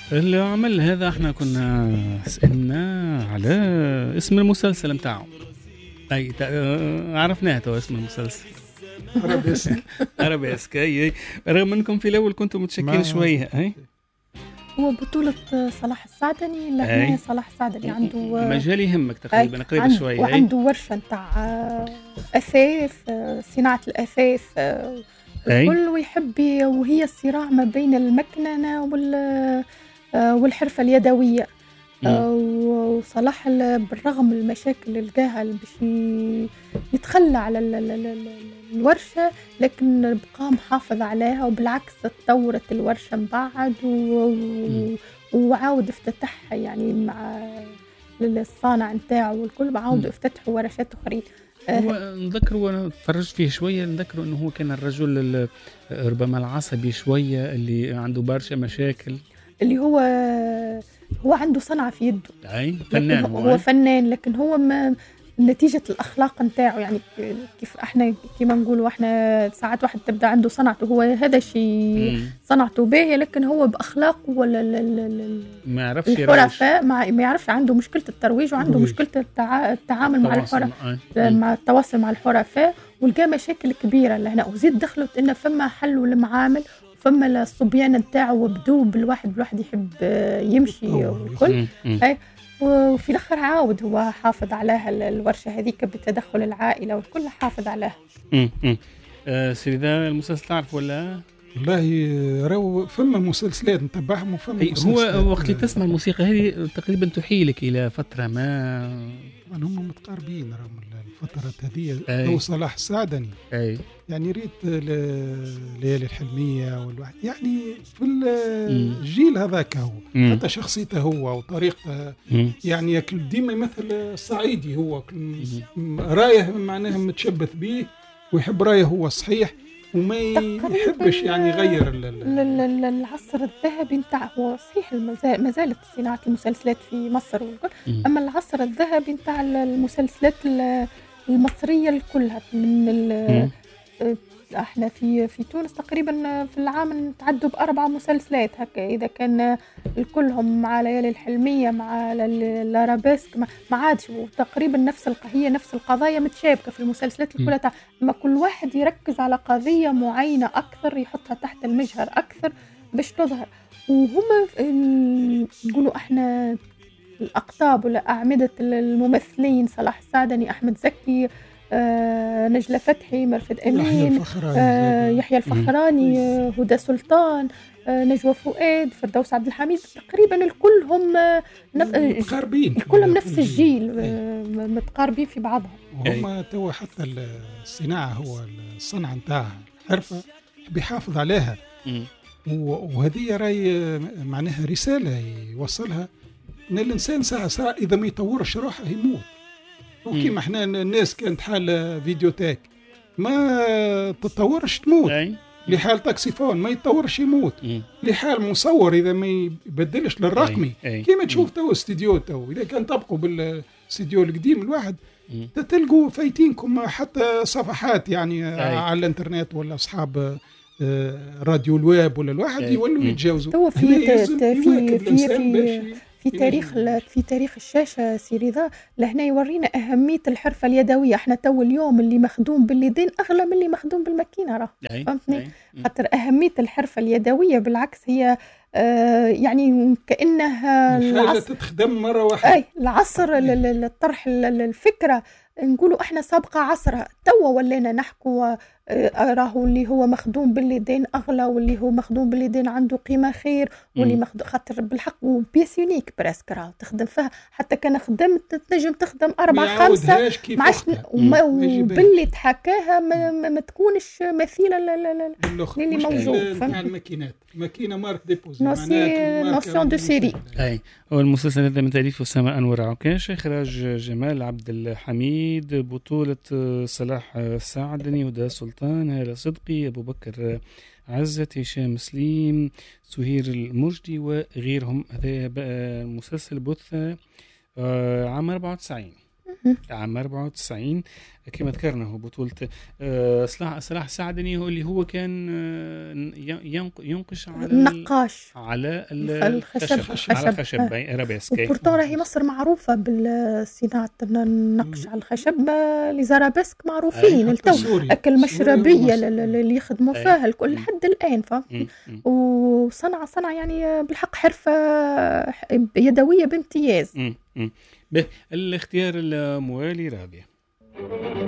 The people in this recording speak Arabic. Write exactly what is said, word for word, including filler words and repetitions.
العمل هذا احنا كنا سألنا على اسم المسلسل متاعه. اي عرفناه تو اسم المسلسل أرابيسك. أرابيسك. اي رغم انكم في الاول كنتم متشكين شويه. اي هو بطولة صلاح السعدني. لهنا صلاح السعدني عنده مجال يهمك تقريبا قريب شويه، وعنده ورشه نتاع اثاث، صناعه الاثاث الكل، ويحب وهي الصراع ما بين المكننه وال والحرفه اليدويه. وصلاح بالرغم من المشاكل اللي لقاها باش يتخلى على الورشه، لكن بقى محافظ عليها، وبالعكس تطورت الورشه من بعد وعاود افتتحها يعني مع الصانع نتاعه والكل، عاود افتتحوا ورشات اخرين. هو نذكر وانا تفرجت فيه شويه، نذكر انه هو كان الرجل ربما العصبي شويه اللي عنده برشا مشاكل، اللي هو هو عنده صنعة في يده. أي فنان هو, هو فنان، لكن هو ما نتيجة الأخلاق نتاعه، يعني كيف احنا كيما نقولوا احنا ساعات واحد تبدأ عنده صنعته، هو هذا شيء صنعته باهية، لكن هو بأخلاقه ولا ما يعرفش الحرفاء، ما يعرفش، عنده مشكلة الترويج، وعنده مشكلة التعامل مع الحرفاء، مع التواصل مع الحرفاء، ولقى مشاكل كبيرة لهنا. وزيد دخلت إنه فما حلوا المعامل، فما الصبيان نتاعه وبدو بالواحد بالواحد يحب يمشي والكل. وفي الأخر عاود هو حافظ عليها الورشة هذيك بتدخل العائلة والكل حافظ عليها. امم أه سيدا المسلسل تعرف ولا؟ والله راهو فما مسلسلات نتبعهم وفما مسلسلات. هو وقت اللي تسمع الموسيقى هذه تقريبا تحيلك إلى فترة ما، هم متقاربين راهم الفترة هذه. هو صلاح السعدني أي. يعني ريت ليالي الحلمية والواحد، يعني في الجيل هذاك هو مم. حتى شخصيته هو وطريقته مم. يعني ياكل ديما يمثل الصعيدي، هو رايه معناها متشبث به ويحب رايه هو صحيح، وما يحبش يعني يغير العصر الذهبي نتاع، هو صحيح ما زالت صناعة المسلسلات في مصر والكل، أما العصر الذهبي نتاع المسلسلات المصرية كلها من احنا في في تونس تقريبا في العام نتعدوا بأربع مسلسلات هكا، إذا كان الكلهم مع ليالي الحلمية مع الأرابيسك ما عادش تقريبا نفس القضية، نفس القضايا متشابكة في المسلسلات كلها، ما كل واحد يركز على قضية معينة أكثر، يحطها تحت المجهر أكثر باش تظهر. وهم يقولوا احنا الأقطاب ولا أعمدة الممثلين صلاح السعدني، أحمد زكي، آه، نجلة فتحي، مرفد أمين، آه، يحيى الفخراني، آه، هدى سلطان، آه، نجوى فؤاد، فردوس عبد الحميد، تقريبا الكل هم متقاربين، الكلهم نفس الجيل، آه، متقاربين في بعضهم. وهم تو حتى الصناعة هو الصنعة نتاعها حرفة بيحافظ عليها، وهذه راي معناها رسالة يوصلها ان الانسان ساعة ساعة اذا ما يطورش روحه يموت. وكيما احنا الناس كانت حال فيديوتاك ما تتطورش تموت، أي. لحال تاكسيفون ما يتطورش يموت، مم. لحال مصور اذا ما يبدلش للرقمي كيما تشوف تو استديو تو اذا كان تبقوا بالاستديو القديم الواحد تلقوا فايتينكم حتى صفحات يعني أي. على الانترنت ولا اصحاب راديو الويب ولا الواحد يولوا يتجاوزوا. هو في في في في تاريخ في تاريخ الشاشة سي رضا لهنا يورينا أهمية الحرفة اليدوية. احنا تو اليوم اللي مخدوم باليدين أغلى من اللي مخدوم بالماكينة، راه فهمتني؟ خاطر أهمية الحرفة اليدوية بالعكس هي آه يعني كأنها العصر تتخدم مرة واحدة. أي العصر الطرح الفكرة نقولوا احنا سابقة عصرها، توا ولينا نحكوا راهو اللي هو مخدوم باليدين أغلى، واللي هو مخدوم باليدين عنده قيمة خير، واللي مخدوم خاطر بالحق وبيس يونيك براسك راهو تخدم فيها، حتى كان خدمت تنجم تخدم أربعة خمسة معش وباللي تحكاها ما, ما, ما تكونش مثيلة للي موجود. مع الماكينات ماكينة مارك ديبوزي نوسيون دو سيري. أي هو المسلسل هذا من تأليف أسامة أنور عكاش، إخراج جمال عبد الحميد، بطولة صلاح السعدني، هدى سلطان، هالة صدقي، أبو بكر عزت، هشام سليم، سهير المجدي وغيرهم. هذا بقى المسلسل بث عام أربعة وتسعين عام أربعة وتسعين كما ذكرنا هو بطولة آه صلاح صلاح السعدني هو اللي هو كان آه ينقش على النقاش على الخشب الخشب على الخشب رابيسك. وبورتو راهي مصر معروفة بالصناعة النقش على الخشب، لي زارابيسك معروفين التو أكل مشربية اللي يخدموا فيها الكل لحد الآن فهمت. وصنعة صنعة يعني بالحق حرفة يدوية بامتياز. الاختيار الموالي رابية.